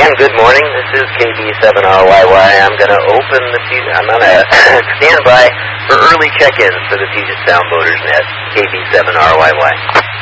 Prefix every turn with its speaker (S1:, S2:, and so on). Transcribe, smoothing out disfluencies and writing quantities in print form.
S1: Dan, good morning. This is KB7RYY. I'm going to stand by for early check-ins for the Puget Sound Boaters Nest, KB7RYY.